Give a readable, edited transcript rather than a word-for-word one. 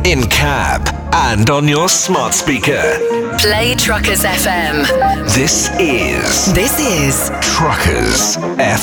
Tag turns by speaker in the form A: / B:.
A: in cab, and on your smart speaker.
B: Play Truckers FM.
A: This is
B: Truckers FM.